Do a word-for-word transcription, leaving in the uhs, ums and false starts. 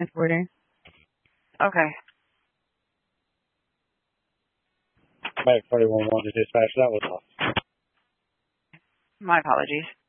Transporter. Okay. Mike forty-one one to dispatch, that was all. My apologies.